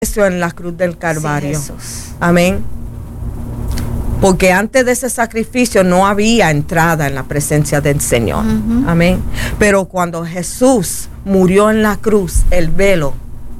en la cruz del Calvario. Sí, Jesús. Amén. Porque antes de ese sacrificio no había entrada en la presencia del Señor. Uh-huh. Amén. Pero cuando Jesús murió en la cruz, el velo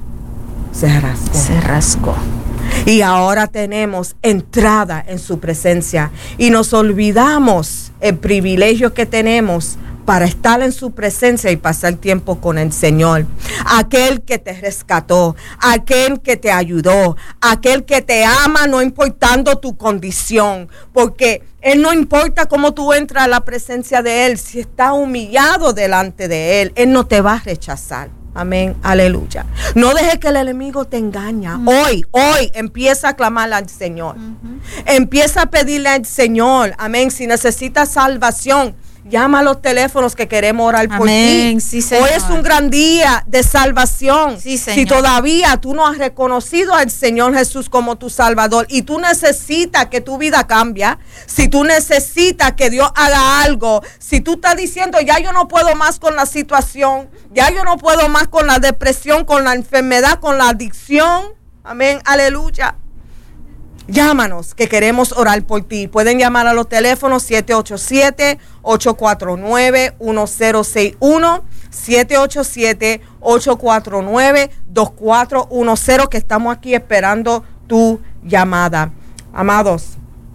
se rasgó. Y ahora tenemos entrada en su presencia. Y nos olvidamos el privilegio que tenemos para estar en su presencia y pasar tiempo con el Señor. Aquel que te rescató, aquel que te ayudó, aquel que te ama no importando tu condición, porque Él no importa cómo tú entras a la presencia de Él, si estás humillado delante de Él, Él no te va a rechazar. Amén, aleluya. No dejes que el enemigo te engañe. Hoy empieza a clamar al Señor. Empieza a pedirle al Señor. Amén, si necesitas salvación, llama a los teléfonos que queremos orar por ti. Sí, Señor. Hoy es un gran día de salvación. Sí, Señor. Si todavía tú no has reconocido al Señor Jesús como tu Salvador y tú necesitas que tu vida cambie, si tú necesitas que Dios haga algo, si tú estás diciendo ya yo no puedo más con la situación, ya yo no puedo más con la depresión, con la enfermedad, con la adicción, amén, aleluya. Llámanos, que queremos orar por ti. Pueden llamar a los teléfonos 787-849-1061, 787-849-2410, que estamos aquí esperando tu llamada. Amados,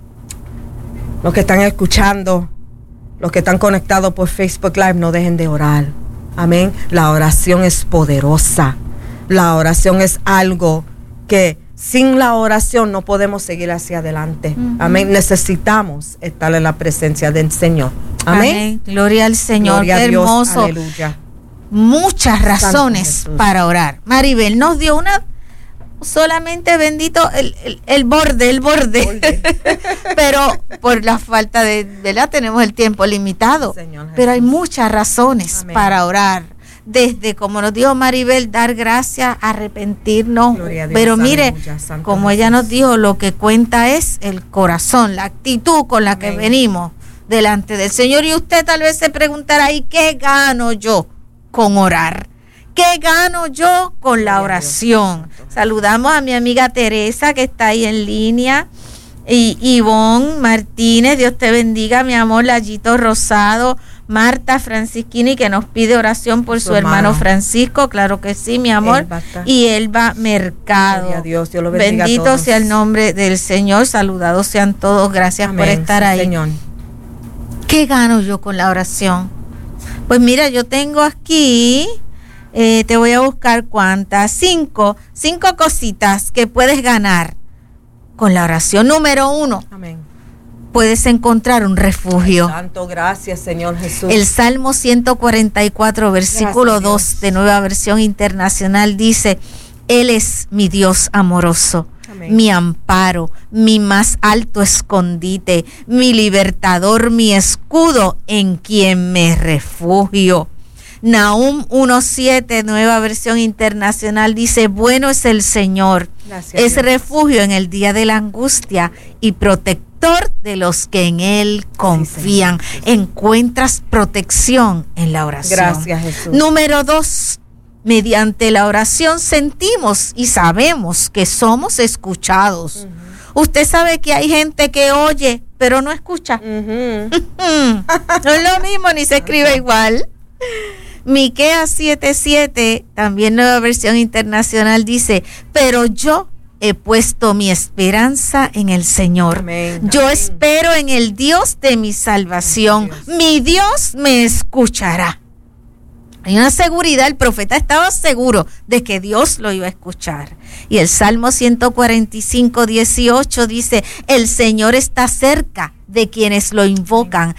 los que están escuchando, los que están conectados por Facebook Live, no dejen de orar. Amén. La oración es poderosa. La oración es algo que sin la oración no podemos seguir hacia adelante. Uh-huh. Amén. Necesitamos estar en la presencia del Señor. Amén. Gloria al Señor. Gloria qué a Dios. hermoso. Aleluya. Muchas razones para orar. Maribel nos dio una, solamente bendito el borde. Pero por la falta de, ¿verdad? Tenemos el tiempo limitado. Pero hay muchas razones para orar. Desde, como nos dijo Maribel, dar gracias, arrepentirnos. Dios, pero mire, como ella nos dijo, lo que cuenta es el corazón, la actitud con la que venimos delante del Señor. Y usted tal vez se preguntará, ¿y qué gano yo con orar? ¿Qué gano yo con la oración? Saludamos a mi amiga Teresa, que está ahí en línea, y Ivonne Martínez, Dios te bendiga, mi amor, Lallito Rosado, Marta Francisquini, que nos pide oración por su hermano Francisco, claro que sí, mi amor, y Elba Mercado. Dios lo bendiga. Bendito sea el nombre del Señor, saludados sean todos, gracias por estar ahí. Señor. ¿Qué gano yo con la oración? Pues mira, yo tengo aquí, te voy a buscar cuántas, cinco cositas que puedes ganar con la oración. Número 1. Amén. Puedes encontrar un refugio. Santo, gracias, Señor Jesús. El Salmo 144, versículo 2 de Nueva Versión Internacional dice: Él es mi Dios amoroso, amén, mi amparo, mi más alto escondite, mi libertador, mi escudo, en quien me refugio. Nahum 1:7, Nueva Versión Internacional dice: bueno es el Señor, gracias, es Dios, refugio en el día de la angustia y protector de los que en Él confían. Sí, encuentras protección en la oración. Gracias, Jesús. Número 2, mediante la oración sentimos y sabemos que somos escuchados. Uh-huh. Usted sabe que hay gente que oye, pero no escucha. Uh-huh. No es lo mismo, ni se escribe igual. Miqueas 7:7, también Nueva Versión Internacional, dice: pero yo he puesto mi esperanza en el Señor. Amén, yo amén. Espero en el Dios de mi salvación. Mi Dios me escuchará. Hay una seguridad, el profeta estaba seguro de que Dios lo iba a escuchar. Y el Salmo 145:18 dice: el Señor está cerca de quienes lo invocan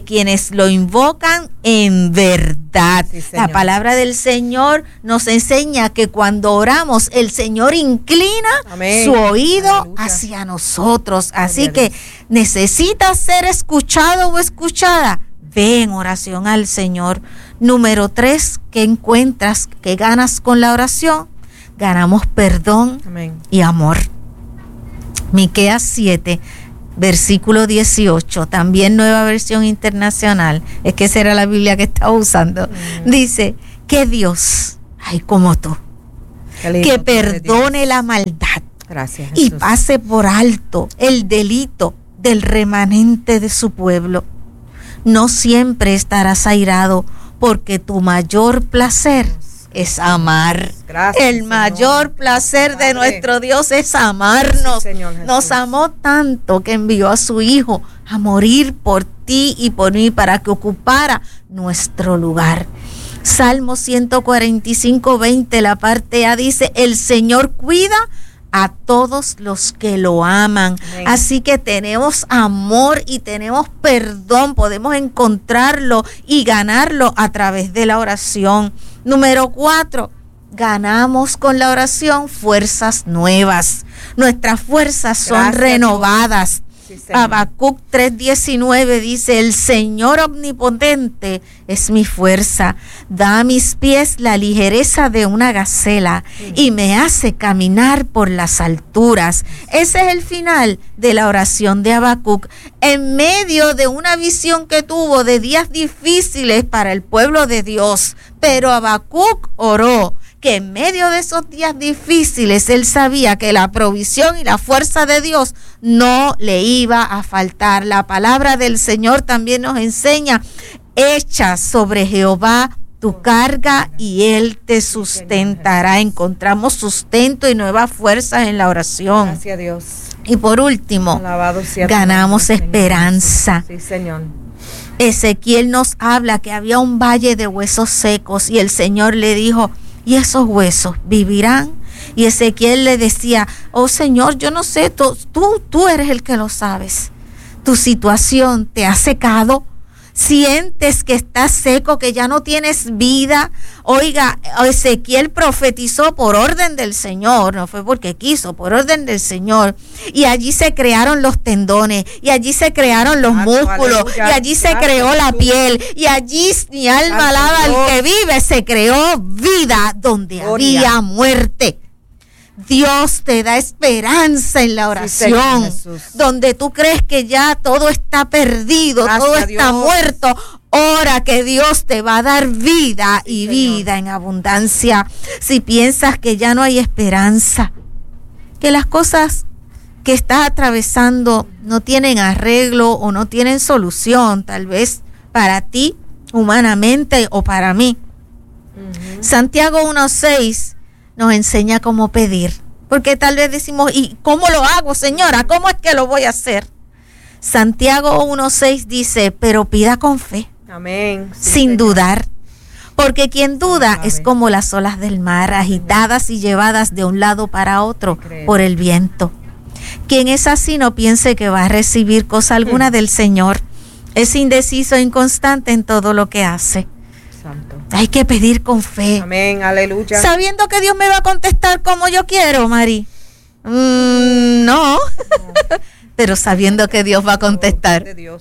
en verdad. Sí, la palabra del Señor nos enseña que cuando oramos, el Señor inclina amén, su oído aleluya, hacia nosotros. Así que necesitas ser escuchado o escuchada. Ve en oración al Señor. Número 3, ¿qué encuentras? ¿Qué ganas con la oración? Ganamos perdón amén, y amor. Miqueas 7, versículo 18, también Nueva Versión Internacional, es que esa era la Biblia que estaba usando, dice: que Dios hay como tú, que perdone la maldad. Gracias, y pase por alto el delito del remanente de su pueblo. No siempre estarás airado, porque tu mayor placer es amar. Gracias, el mayor Señor. placer de nuestro Dios es amarnos. Sí, Señor Jesús. Nos amó tanto que envió a su Hijo a morir por ti y por mí para que ocupara nuestro lugar. Salmo 145, 20, la parte A dice: el Señor cuida a todos los que lo aman. Amén. Así que tenemos amor y tenemos perdón, podemos encontrarlo y ganarlo a través de la oración. Número 4, ganamos con la oración fuerzas nuevas. Nuestras fuerzas son Gracias, renovadas. Sí, Señor. Habacuc 3:19 dice: el Señor omnipotente es mi fuerza, da a mis pies la ligereza de una gacela y me hace caminar por las alturas. Ese es el final de la oración de Habacuc, en medio de una visión que tuvo de días difíciles para el pueblo de Dios. Pero Habacuc oró que en medio de esos días difíciles él sabía que la provisión y la fuerza de Dios no le iba a faltar. La palabra del Señor también nos enseña: echa sobre Jehová tu carga y él te sustentará. Encontramos sustento y nuevas fuerzas en la oración. Gracias a Dios. Y por último, Alabado sea tu ganamos nombre, Señor esperanza. Jesús. Sí, Señor. Ezequiel nos habla que había un valle de huesos secos y el Señor le dijo: ¿y esos huesos vivirán? Y Ezequiel le decía: oh Señor, yo no sé, tú eres el que lo sabes. Tu situación te ha secado. Sientes que estás seco, que ya no tienes vida. Oiga, Ezequiel profetizó por orden del Señor, no fue porque quiso, por orden del Señor. Y allí se crearon los tendones, y allí se crearon los músculos, aleluya. y allí se creó la piel, y allí mi alma alaba al que vive, se creó vida donde Gloria. había muerte. Dios te da esperanza en la oración, Sí, donde tú crees que ya todo está perdido, Gracias todo a está Dios. muerto. Ora que Dios te va a dar vida y Sí, vida en abundancia. Si piensas que ya no hay esperanza, que las cosas que estás atravesando no tienen arreglo o no tienen solución, tal vez para ti humanamente o para mí. Santiago 1:6 nos enseña cómo pedir, porque tal vez decimos: ¿y cómo lo hago, señora? ¿Cómo es que lo voy a hacer? Santiago 1:6 dice: pero pida con fe, Amén. Sí, sin Señor. dudar, porque quien duda Amén. es como las olas del mar, agitadas y llevadas de un lado para otro Creo. por el viento. Quien es así no piense que va a recibir cosa alguna del Señor. Es indeciso e inconstante en todo lo que hace. Santo. Hay que pedir con fe. Amén, aleluya. Sabiendo que Dios me va a contestar como yo quiero, Mari. No. Pero sabiendo que Dios va a contestar. De Dios.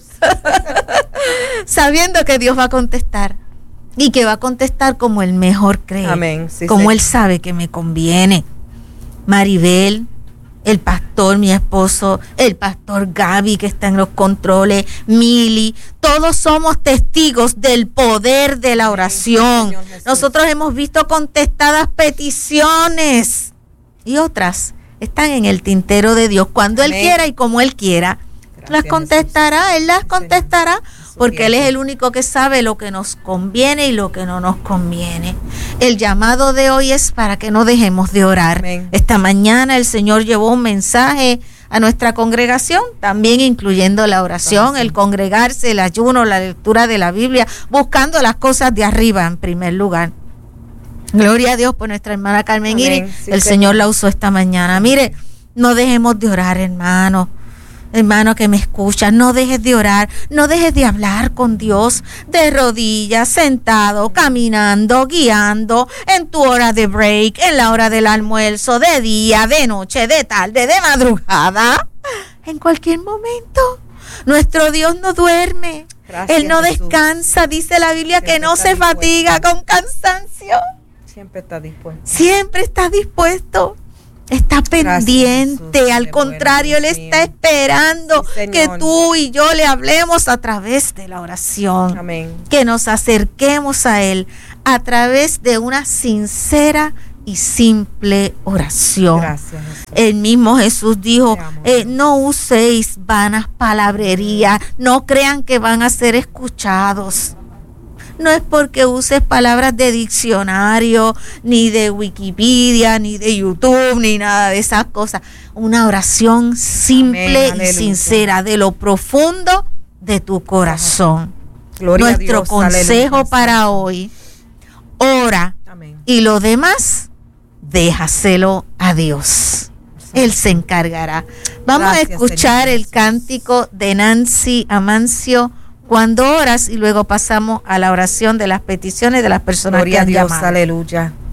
Sabiendo que Dios va a contestar. Y que va a contestar como Él mejor cree. Amén, sí, como Señor. Él sabe que me conviene. Maribel, el pastor, mi esposo, el pastor Gaby, que está en los controles, Mili, todos somos testigos del poder de la oración. Señor Jesús. Nosotros hemos visto contestadas peticiones y otras están en el tintero de Dios. Cuando Él Amén. quiera y como Él quiera, Gracias, las contestará, Jesús. Él las Sí, contestará, Señor. porque Él es tiempo. el único que sabe lo que nos conviene y lo que no nos conviene. El llamado de hoy es para que no dejemos de orar. Amén. Esta mañana el Señor llevó un mensaje a nuestra congregación, también incluyendo la oración, el congregarse, el ayuno, la lectura de la Biblia, buscando las cosas de arriba en primer lugar. Gloria a Dios por nuestra hermana Carmen Amén. Iris. Sí, El Señor la usó esta mañana. Mire, no dejemos de orar, hermano. Hermano que me escuchas, no dejes de orar, no dejes de hablar con Dios de rodillas, sentado, caminando, guiando, en tu hora de break, en la hora del almuerzo, de día, de noche, de tarde, de madrugada, en cualquier momento. Nuestro Dios no duerme, Gracias, Él no Jesús. descansa, dice la Biblia que Siempre no está se fatiga con cansancio, Siempre está dispuesto. siempre está dispuesto. Está pendiente, Jesús, al qué contrario, bueno, Él Dios está mío. esperando Sí, Señor. que tú y yo le hablemos a través de la oración, Amén. que nos acerquemos a Él a través de una sincera y simple oración. Gracias, Jesús. El mismo Jesús dijo, no uséis vanas palabrerías, no crean que van a ser escuchados. No es porque uses palabras de diccionario, ni de Wikipedia, ni de YouTube, ni nada de esas cosas. Una oración simple y sincera, de lo profundo de tu corazón. Gloria Nuestro a Dios, consejo aleluya. para hoy: ora. Amén. Y lo demás, déjaselo a Dios. Él se encargará. Vamos Gracias, a escuchar Señor el Jesús. cántico de Nancy Amancio, Cuando oras, y luego pasamos a la oración de las peticiones de las personas Gloria que a han Dios, llamado. aleluya.